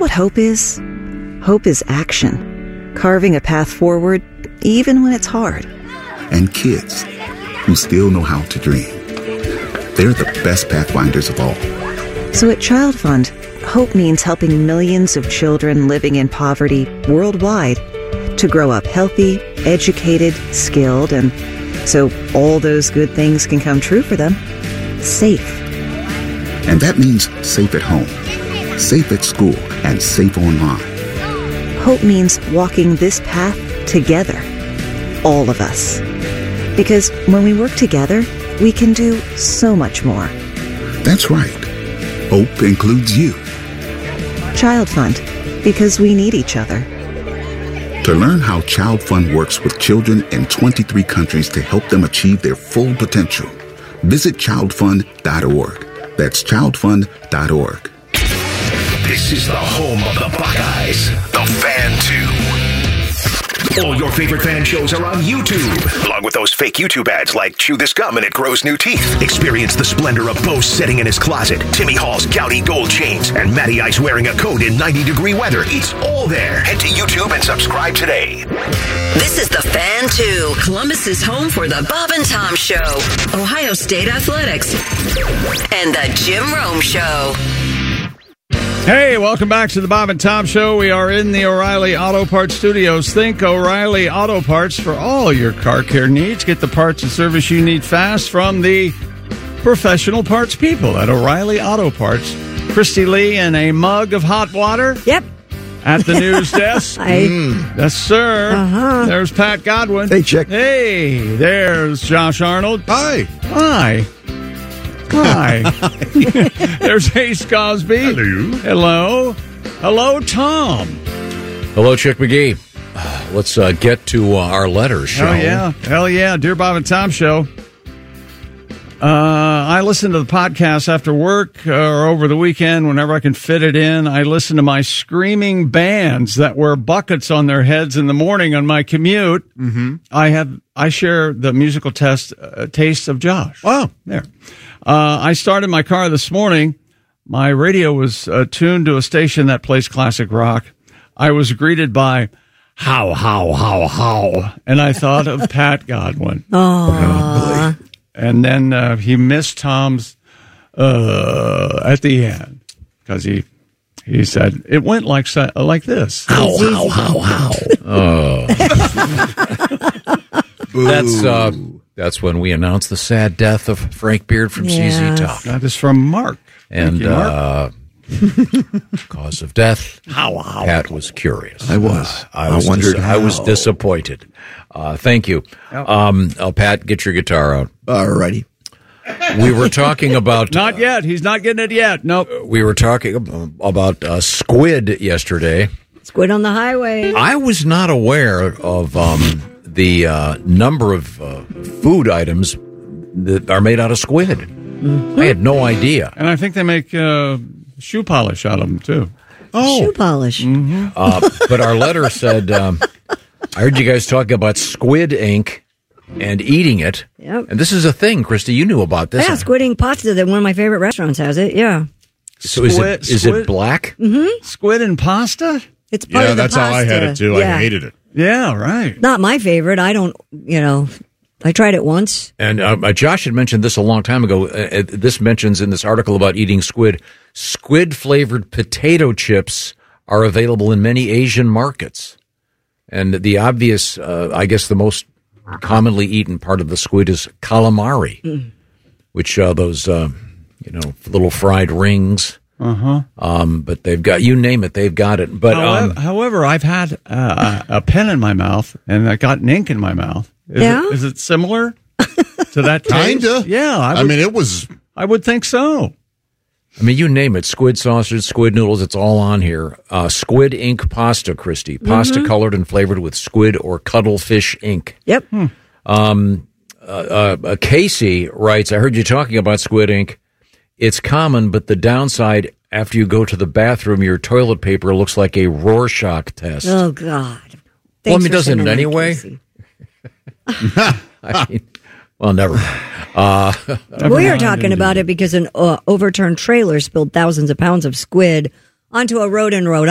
what hope is? Hope is action, carving a path forward even when it's hard. And kids who still know how to dream. They're the best pathfinders of all. So at Child Fund, hope means helping millions of children living in poverty worldwide to grow up healthy, educated, skilled, and so all those good things can come true for them. Safe. And that means safe at home, safe at school, and safe online. Hope means walking this path together. All of us. Because when we work together, we can do so much more. That's right. Hope includes you. Child Fund, because we need each other. To learn how Child Fund works with children in 23 countries to help them achieve their full potential, visit childfund.org. That's childfund.org. This is the home of the Buckeyes, the Fan 2. All your favorite fan shows are on YouTube, along with those fake YouTube ads like Chew This Gum and It Grows New Teeth. Experience the splendor of Bo sitting in his closet, Timmy Hall's Gouty gold chains, and Matty Ice wearing a coat in 90-degree weather. It's all there. Head to YouTube and subscribe today. This is the Fan 2, Columbus's home for the Bob and Tom Show, Ohio State Athletics, and the Jim Rome Show. Hey, welcome back to the Bob and Tom Show. We are in the O'Reilly Auto Parts Studios. Think O'Reilly Auto Parts for all your car care needs. Get the parts and service you need fast from the professional parts people at O'Reilly Auto Parts. Christy Lee and a mug of hot water. Yep. At the news desk. Yes, sir. Uh-huh. There's Pat Godwin. Hey, Chick. Hey, there's Josh Arnold. Hi. Hi. Hi. There's Ace Cosby. Hello. Hello, Tom. Hello, Chick McGee. Let's get to our letters, shall we? Hell yeah. Dear Bob and Tom Show. I listen to the podcast after work or over the weekend whenever I can fit it in. I listen to my screaming bands that wear buckets on their heads in the morning on my commute. Mm-hmm. I share the musical taste of Josh. Wow. There. I started my car this morning. My radio was tuned to a station that plays classic rock. I was greeted by how, and I thought of Pat Godwin. Oh, and then he missed Tom's at the end because he said it went like this. How. Oh. That's when we announced the sad death of Frank Beard from ZZ Top. That is from Mark. And Mark. Cause of death. How. Pat was curious. I was. I wondered. I was disappointed. Thank you. Yep. Pat, get your guitar out. All righty. We were talking about... Not yet. He's not getting it yet. Nope. We were talking about squid yesterday. Squid on the highway. I was not aware of the number of food items that are made out of squid. Mm-hmm. I had no idea. And I think they make shoe polish out of them, too. Oh. Shoe polish. Mm-hmm. But our letter said, I heard you guys talking about squid ink and eating it. Yep. And this is a thing, Christy, you knew about this. Yeah, squid ink pasta, that one of my favorite restaurants has it, yeah. So is it black? Mm-hmm. Squid and pasta? It's part of the pasta. Yeah, that's how I had it, too. Yeah. I hated it. Yeah, right. Not my favorite. I don't, I tried it once. And Josh had mentioned this a long time ago. This mentions in this article about eating squid, squid-flavored potato chips are available in many Asian markets. And the obvious, I guess the most commonly eaten part of the squid is calamari, which those, little fried rings. But they've got, you name it, they've got it. But however, I've had a pen in my mouth and I got an ink in my mouth. Is it similar to that taste? Kinda. Yeah. I would think so. I mean, you name it, squid sausage, squid noodles, it's all on here. Squid ink pasta, Christy. Pasta colored and flavored with squid or cuttlefish ink. Yep. Casey writes, I heard you talking about squid ink. It's common, but the downside, after you go to the bathroom, your toilet paper looks like a Rorschach test. Oh, God. Doesn't it anyway? Never mind. We are talking about it because an overturned trailer spilled thousands of pounds of squid onto a road in Rhode